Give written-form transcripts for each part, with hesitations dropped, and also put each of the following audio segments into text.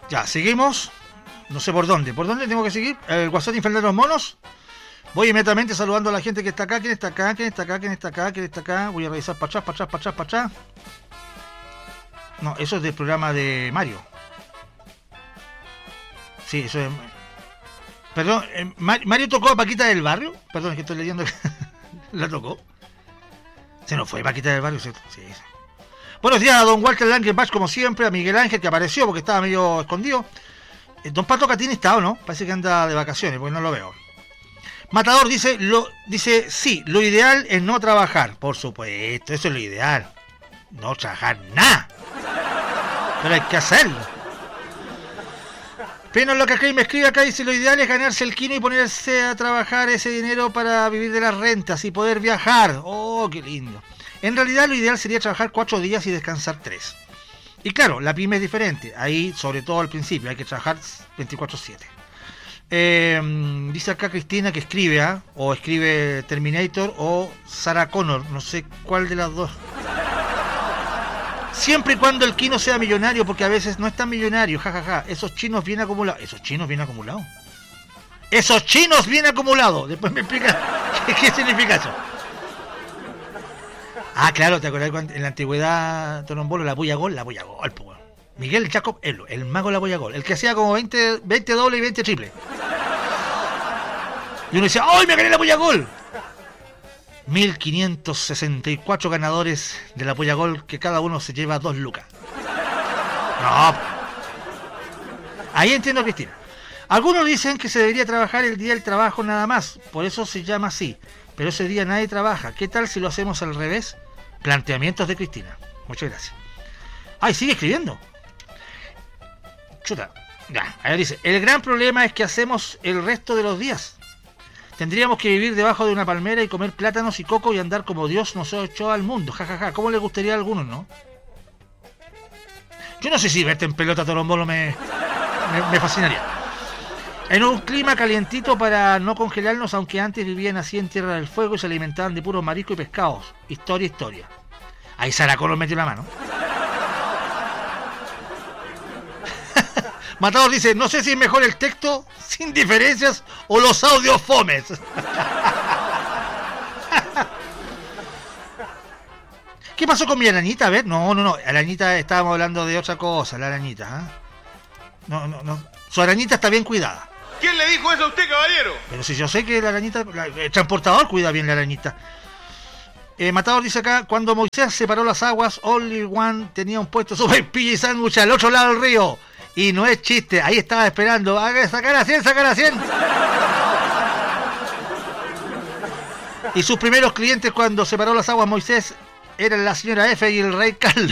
Ya, seguimos. No sé por dónde. ¿Por dónde tengo que seguir? ¿El WhatsApp infernal de los monos? Voy inmediatamente saludando a la gente que está acá. ¿Quién está acá? ¿Quién está acá? ¿Quién está acá? ¿Quién está acá? Voy a revisar para atrás, para atrás, para atrás, para atrás. No, eso es del programa de Mario. Sí, eso es... Perdón, ¿Mario tocó a Paquita del Barrio? Perdón, es que estoy leyendo. ¿La tocó? Se nos fue Paquita del Barrio, ¿cierto? Sí, sí. Buenos días a don Walter Langenbach, como siempre, a Miguel Ángel, que apareció porque estaba medio escondido. Don Pato Catini está, ¿o no? Parece que anda de vacaciones, porque no lo veo. Matador dice, sí, lo ideal es no trabajar. Por supuesto, eso es lo ideal. No trabajar nada. Pero hay que hacerlo. Pero lo que acá me escribe acá dice, lo ideal es ganarse el quino y ponerse a trabajar ese dinero para vivir de las rentas y poder viajar. Oh, qué lindo. En realidad lo ideal sería trabajar 4 días y descansar 3. Y claro, la pyme es diferente. Ahí, sobre todo al principio, hay que trabajar 24/7. Dice acá Cristina que escribe, ¿eh? O escribe Terminator o Sarah Connor. No sé cuál de las dos. Siempre y cuando el quino sea millonario, porque a veces no es tan millonario. Jajaja. Esos chinos bien acumulados. ¿Esos chinos bien acumulados? ¡Esos chinos bien acumulados! Después me explica qué significa eso. Ah, claro, ¿te acordás cuando en la antigüedad Torombolo, la polla gol, pues, Miguel Jacob Elo, el mago de la polla gol, el que hacía como 20 doble y 20 triple. Y uno decía, ¡ay, me gané la polla gol! 1564 ganadores de la polla gol, que cada uno se lleva 2 lucas. No. Ahí entiendo, Cristina. Algunos dicen que se debería trabajar el día del trabajo nada más, por eso se llama así. Pero ese día nadie trabaja. ¿Qué tal si lo hacemos al revés? Planteamientos de Cristina. Muchas gracias. ¡Ay, sigue escribiendo! Chuta. Ya, ahí dice, el gran problema es que hacemos el resto de los días. Tendríamos que vivir debajo de una palmera y comer plátanos y coco y andar como Dios nos echó al mundo. Jajaja. ¿Cómo le gustaría a algunos, no? Yo no sé si verte en pelota Torombolo me fascinaría. En un clima calientito para no congelarnos, aunque antes vivían así en Tierra del Fuego y se alimentaban de puros mariscos y pescados. Historia. Ahí Saracó nos metió la mano. Matador dice, no sé si es mejor el texto sin diferencias o los audios fomes. ¿Qué pasó con mi arañita? A ver, no, arañita, estábamos hablando de otra cosa, la arañita, ¿eh? No, su arañita está bien cuidada. ¿Quién le dijo eso a usted, caballero? Pero si yo sé que la arañita, el transportador cuida bien la arañita. Matador dice acá, cuando Moisés separó las aguas, Only One tenía un puesto sobre pilla y sándwich al otro lado del río. Y no es chiste, ahí estaba esperando. Sacar a 100. Y sus primeros clientes cuando separó las aguas Moisés eran la señora F y el rey Carlos.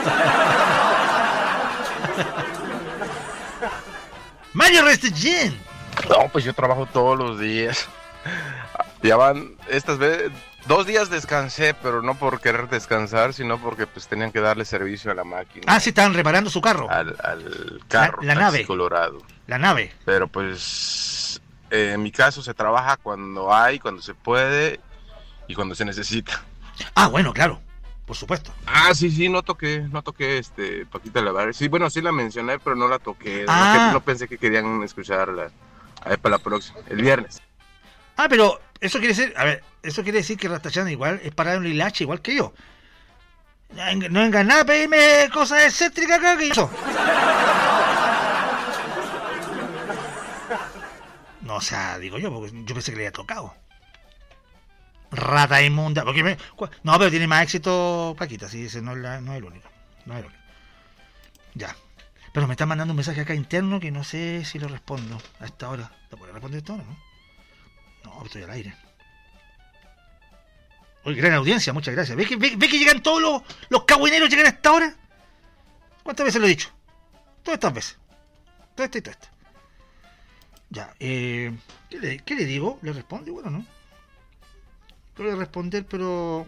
Mario Restringent. No, pues yo trabajo todos los días. Ya van estas veces 2 días descansé, pero no por querer descansar, sino porque pues tenían que darle servicio a la máquina. Ah, sí, estaban reparando su carro. Al carro, la nave. Colorado. La nave. Pero pues en mi caso se trabaja cuando hay, cuando se puede y cuando se necesita. Ah, bueno, claro, por supuesto. Ah, sí, no toqué Paquita la Barrio. Sí, bueno, sí la mencioné, pero no la toqué. Ah. No pensé que querían escucharla. A ver, para la próxima, el viernes. Ah, pero eso quiere decir que Rastachan igual es para un hilache igual que yo. No vengan nada a pedirme cosas excéntricas acá que yo. No, o sea, digo yo, porque yo pensé que le había tocado. Rata inmunda. No, pero tiene más éxito Paquita, sí, ese no es el único. Ya. Pero me están mandando un mensaje acá interno que no sé si lo respondo a esta hora. ¿Lo puedo responder a esta hora, no? No, estoy al aire. Oye, gran audiencia, muchas gracias. ¿Ves que llegan todos los cagüineros llegan a esta hora? ¿Cuántas veces lo he dicho? Todas estas veces. Toda esta. Ya, ¿qué le digo? ¿Le respondo? Bueno, ¿no? Tengo que responder, pero...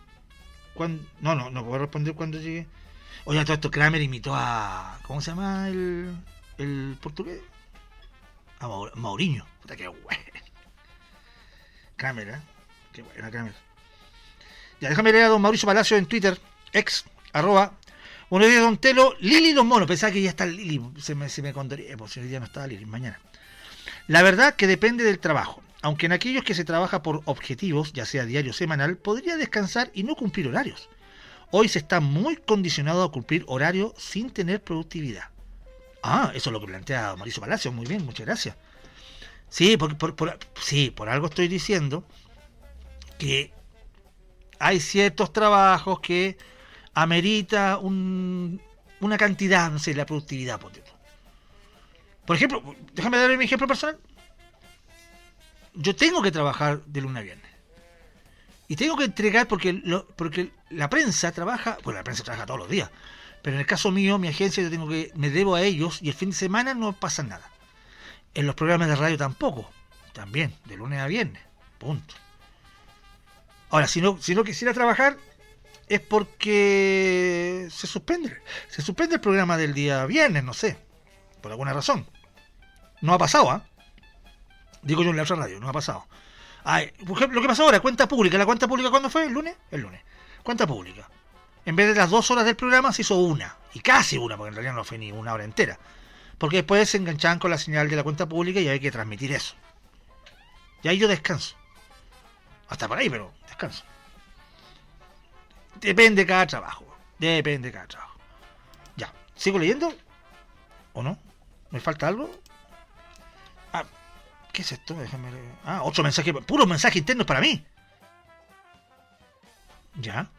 No puedo responder cuando llegue. Oye, todo esto Kramer imitó a... ¿Cómo se llama el portugués? A Mourinho. Puta, qué bueno. Kramer, ¿eh? Qué buena Kramer. Ya, déjame leer a don Mauricio Palacio en Twitter, Buenos días, don Telo. Lili los monos. Pensaba que ya está Lili. Se me condoría, por si hoy día no estaba Lili. Mañana. La verdad que depende del trabajo. Aunque en aquellos que se trabaja por objetivos, ya sea diario o semanal, podría descansar y no cumplir horarios. Hoy se está muy condicionado a cumplir horario sin tener productividad. Ah, eso es lo que plantea Mauricio Palacio. Muy bien, muchas gracias. Sí, por algo estoy diciendo que hay ciertos trabajos que amerita una cantidad, no sé, la productividad. Por ejemplo, déjame dar mi ejemplo personal. Yo tengo que trabajar de lunes a viernes. Y tengo que entregar porque la prensa trabaja, bueno, la prensa trabaja todos los días. Pero en el caso mío, mi agencia, me debo a ellos y el fin de semana no pasa nada. En los programas de radio tampoco. También, de lunes a viernes. Punto. Ahora, si no quisiera trabajar, es porque se suspende el programa del día viernes, no sé. Por alguna razón. No ha pasado, ¿ah? Digo yo en la otra radio, no ha pasado. Ay, por ejemplo, lo que pasó ahora, cuenta pública. ¿La cuenta pública cuándo fue? ¿El lunes? El lunes. Cuenta pública. En vez de las 2 horas del programa se hizo una. Y casi una, porque en realidad no fue ni una hora entera. Porque después se enganchaban con la señal de la cuenta pública y hay que transmitir eso. Y ahí yo descanso. Hasta por ahí, pero descanso. Depende de cada trabajo. Ya. ¿Sigo leyendo? ¿O no? ¿Me falta algo? Ah, ¿qué es esto? Déjame leer. Ah, otro mensaje. Puros mensajes internos para mí. Ya.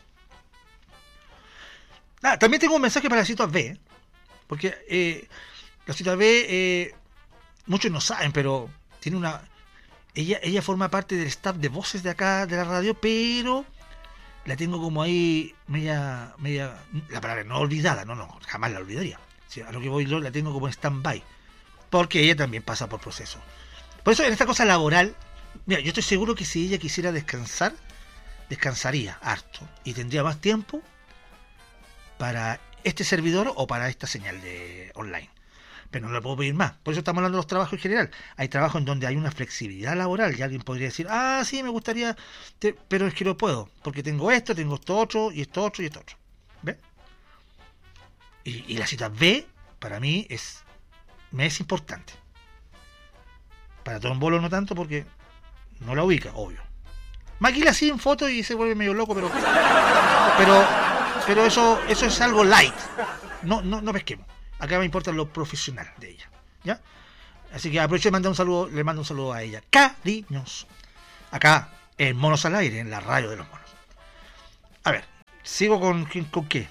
También tengo un mensaje para la cita B. Porque la cita B, muchos no saben, pero tiene una... Ella forma parte del staff de voces de acá, de la radio, pero la tengo como ahí media la palabra no olvidada, no, jamás la olvidaría. Si a lo que voy yo la tengo como en stand-by, porque ella también pasa por proceso. Por eso en esta cosa laboral, mira, yo estoy seguro que si ella quisiera descansar, descansaría harto y tendría más tiempo para este servidor o para esta señal de online. Pero no le puedo pedir más. Por eso estamos hablando de los trabajos en general. Hay trabajos en donde hay una flexibilidad laboral y alguien podría decir, sí, me gustaría, pero es que no puedo, porque tengo esto otro, y esto otro. ¿Ves? Y la cita B, para mí, me es importante. Para Don Bolo no tanto, porque no la ubica, obvio. Maquila sí en foto y se vuelve medio loco, pero eso es algo light. No pesquemos. Acá me importa lo profesional de ella, ¿ya? Así que aprovecho de mandar un saludo, le mando un saludo a ella. Cariños. Acá, en Monos al Aire, en la radio de los monos. A ver, sigo con qué.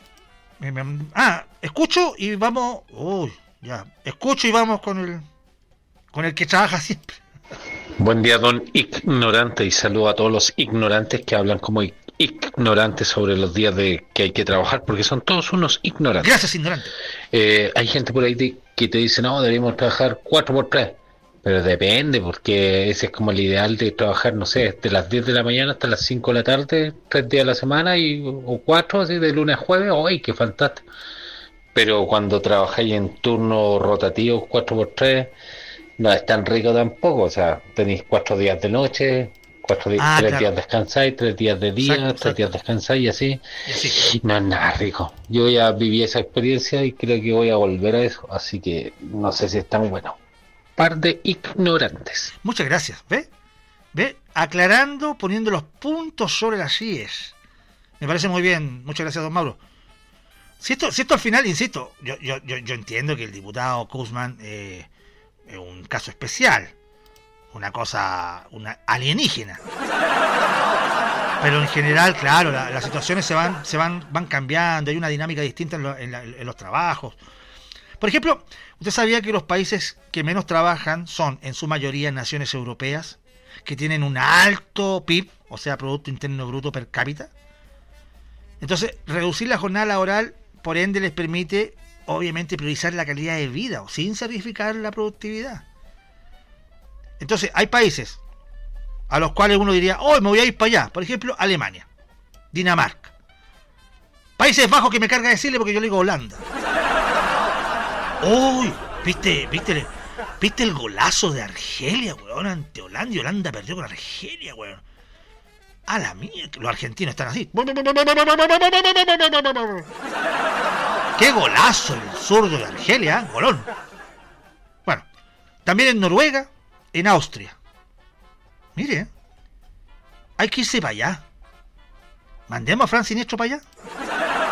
Escucho y vamos. Escucho y vamos con el que trabaja siempre. Buen día, don Ignorante, y saludo a todos los ignorantes que hablan como ignorantes sobre los días de que hay que trabajar, porque son todos unos ignorantes. Gracias, ignorante. Hay gente por ahí que te dice, no, deberíamos trabajar 4x3, pero depende, porque ese es como el ideal de trabajar, no sé, de las 10 de la mañana hasta las 5 de la tarde, 3 días a la semana, o 4, así, de lunes a jueves. ¡Ay, qué fantástico! Pero cuando trabajáis en turno rotativo 4x3, no es tan rico tampoco. O sea, tenéis 4 días de noche, 3 días descansáis, 3 días de día, exacto. 3 días descansáis y así. No es nada rico. Yo ya viví esa experiencia y creo que voy a volver a eso, así que no sé si es tan bueno. Par de ignorantes. Muchas gracias. ¿Ve? Aclarando, poniendo los puntos sobre las IES. Me parece muy bien. Muchas gracias, don Mauro. Si esto al final, insisto, yo entiendo que el diputado Kuzman es un caso especial, una alienígena. Pero en general, claro, las situaciones se van cambiando, hay una dinámica distinta en los trabajos. Por ejemplo, ¿usted sabía que los países que menos trabajan son, en su mayoría, naciones europeas, que tienen un alto PIB, o sea, Producto Interno Bruto per cápita? Entonces, reducir la jornada laboral, por ende, les permite, obviamente, priorizar la calidad de vida, sin sacrificar la productividad. Entonces, hay países a los cuales uno diría, me voy a ir para allá. Por ejemplo, Alemania, Dinamarca. Países Bajos, que me carga decirle porque yo le digo Holanda. ¡Uy! ¿Viste el golazo de Argelia, weón, ante Holanda? Y Holanda perdió con Argelia, weón. A la mierda, los argentinos están así. ¡Qué golazo el zurdo de Argelia! ¡Golón! Bueno, también en Noruega, en Austria. Mire, hay que irse para allá. Mandemos a Fran Siniestro para allá.